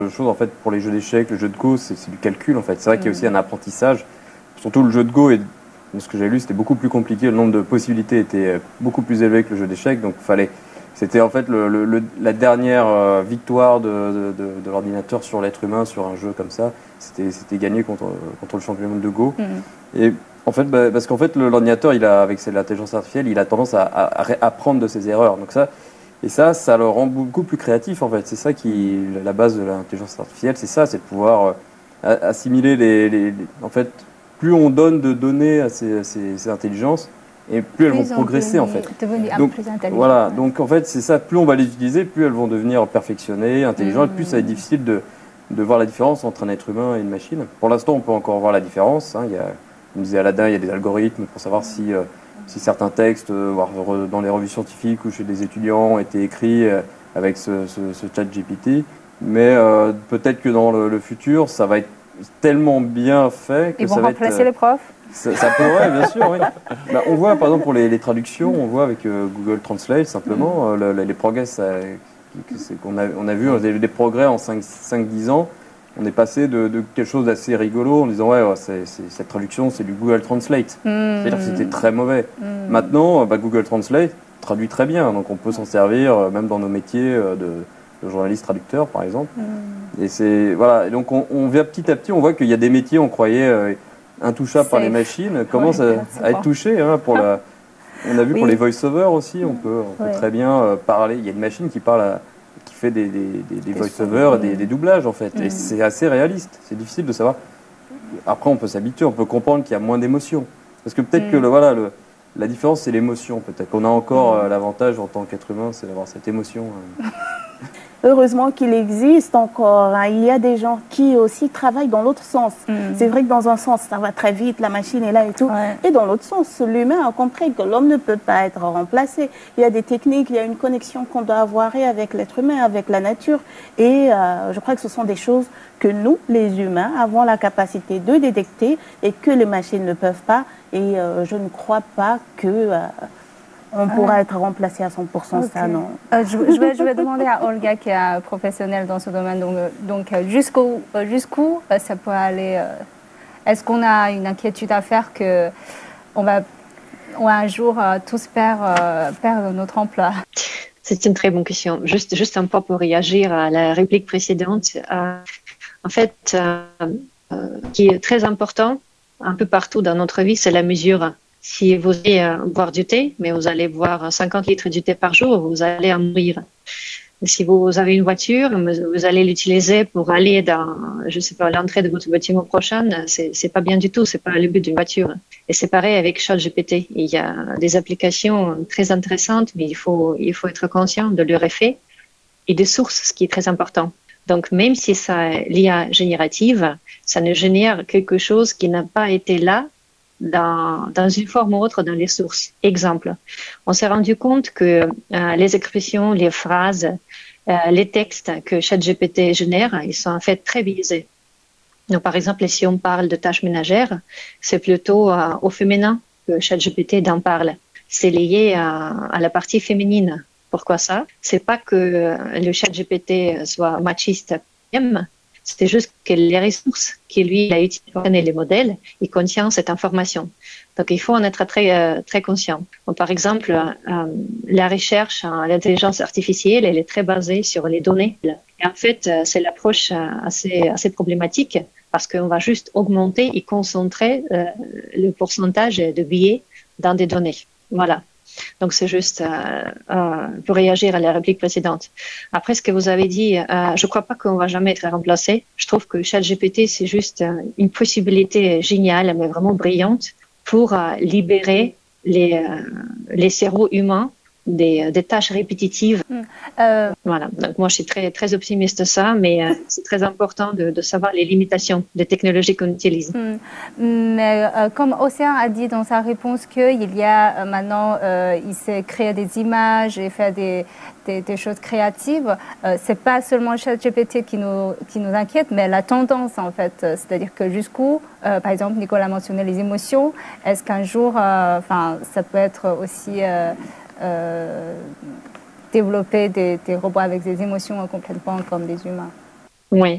Chose en fait pour les jeux d'échecs, le jeu de Go, c'est du calcul en fait. C'est vrai qu'il y a aussi un apprentissage. Surtout le jeu de Go, et de ce que j'ai lu, c'était beaucoup plus compliqué. Le nombre de possibilités était beaucoup plus élevé que le jeu d'échecs. Donc c'était en fait la dernière victoire de l'ordinateur sur l'être humain sur un jeu comme ça. C'était gagné contre le champion du monde de Go. Et en fait, parce qu'en fait l'ordinateur, avec l'intelligence artificielle, il a tendance à apprendre de ses erreurs. Donc ça le rend beaucoup plus créatif en fait. C'est ça qui la base de l'intelligence artificielle, c'est ça, c'est de pouvoir assimiler en fait, plus on donne de données à ces intelligences, et plus elles vont progresser en fait. Donc, plus intelligentes. voilà, donc en fait c'est ça, plus on va les utiliser, plus elles vont devenir perfectionnées, intelligentes, plus ça va être difficile de voir la différence entre un être humain et une machine. Pour l'instant on peut encore voir la différence, hein. Comme disait Aladin, il y a des algorithmes pour savoir si certains textes, dans les revues scientifiques ou chez des étudiants, ont été écrits avec ce chat GPT. Mais peut-être que dans le futur, ça va être tellement bien fait que Ils vont ça va être... remplacer les profs. Ça pourrait, bien sûr, oui. On voit, par exemple, pour les traductions, on voit avec Google Translate, simplement, les progrès qu'on a vu, des progrès en 5-10 ans. On est passé de quelque chose d'assez rigolo en disant ouais, cette traduction c'est du Google Translate. C'est-à-dire que c'était très mauvais. Maintenant, Google Translate traduit très bien, donc on peut s'en servir même dans nos métiers de journaliste traducteur par exemple. Et voilà. Et donc on vient petit à petit, on voit qu'il y a des métiers on croyait intouchables par les machines, commencent à être touchés. Hein, on a vu pour les voice-over aussi, on peut très bien parler. Il y a une machine qui fait des voice-over et des doublages en fait. Et c'est assez réaliste. C'est difficile de savoir. Après, on peut s'habituer, on peut comprendre qu'il y a moins d'émotions. Parce que peut-être que la différence, c'est l'émotion. Peut-être qu'on a encore l'avantage en tant qu'être humain, c'est d'avoir cette émotion. Heureusement qu'il existe encore. Hein. Il y a des gens qui aussi travaillent dans l'autre sens. C'est vrai que dans un sens, ça va très vite, la machine est là et tout. Ouais. Et dans l'autre sens, l'humain a compris que l'homme ne peut pas être remplacé. Il y a des techniques, il y a une connexion qu'on doit avoir avec l'être humain, avec la nature. Et je crois que ce sont des choses que nous, les humains, avons la capacité de détecter et que les machines ne peuvent pas. Et je ne crois pas que... on pourra être remplacé à 100%, okay. Ça non. Je vais demander à Olga qui est professionnelle dans ce domaine, donc jusqu'où ça peut aller. Est-ce qu'on a une inquiétude à faire qu'on va un jour tous perdre notre emploi? C'est une très bonne question. Juste un peu pour réagir à la réplique précédente. En fait, qui est très important un peu partout dans notre vie, c'est la mesure. Si vous allez boire du thé, mais vous allez boire 50 litres de thé par jour, vous allez en mourir. Si vous avez une voiture, vous allez l'utiliser pour aller dans, je sais pas, l'entrée de votre bâtiment prochain, c'est pas bien du tout, c'est pas le but d'une voiture. Et c'est pareil avec ChatGPT. Il y a des applications très intéressantes, mais il faut être conscient de leur effet et des sources, ce qui est très important. Donc, même si ça l'IA générative, ça ne génère quelque chose qui n'a pas été là dans une forme ou autre dans les sources. Exemple, on s'est rendu compte que les expressions, les phrases, les textes que ChatGPT génère, ils sont en fait très biaisés. Donc, par exemple, si on parle de tâches ménagères, c'est plutôt au féminin que ChatGPT d'en parle. C'est lié à la partie féminine. Pourquoi ça? C'est pas que le ChatGPT soit machiste, c'est juste que les ressources qu'il lui a utilisées pour donner les modèles, il contient cette information. Donc, il faut en être très conscient. Donc, par exemple, la recherche en l'intelligence artificielle, elle est très basée sur les données. Et en fait, c'est l'approche assez problématique parce qu'on va juste augmenter et concentrer le pourcentage de biais dans des données. Voilà. Donc, c'est juste pour réagir à la réplique précédente. Après, ce que vous avez dit, je ne crois pas qu'on va jamais être remplacé. Je trouve que ChatGPT, c'est juste une possibilité géniale, mais vraiment brillante pour libérer les cerveaux humains des tâches répétitives. Voilà. Donc, moi, je suis très optimiste de ça, mais c'est très important de savoir les limitations des technologies qu'on utilise. Mais comme Océan a dit dans sa réponse qu'il y a maintenant, il sait créer des images et faire des choses créatives, c'est pas seulement ChatGPT qui nous inquiète, mais la tendance en fait. C'est-à-dire que jusqu'où, par exemple, Nicolas mentionnait les émotions, est-ce qu'un jour, ça peut être aussi... développer des robots avec des émotions complètement comme des humains. Oui,